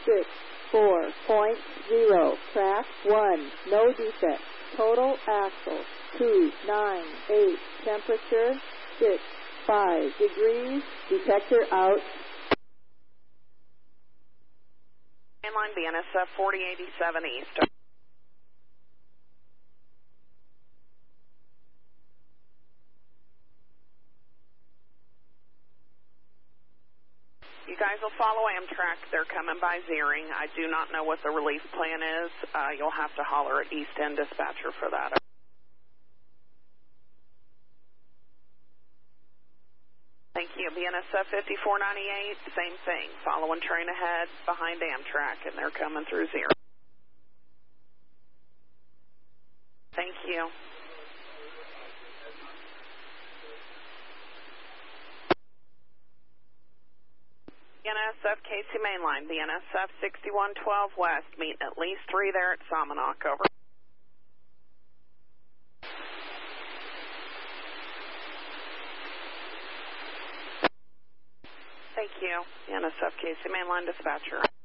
664.0, track 1, no defect. Total axle 298, temperature 65 degrees, detector out. Mainline BNSF 4087 East. You guys will follow Amtrak. They're coming by Zeering. I do not know what the release plan is. You'll have to holler at East End Dispatcher for that. Thank you. BNSF 5498, same thing. Following train ahead behind Amtrak, and they're coming through Zeering. Thank you. BNSF KC Mainline, BNSF 6112 West, meet at least 3 there at Somonauk, over. Thank you. BNSF KC Mainline dispatcher.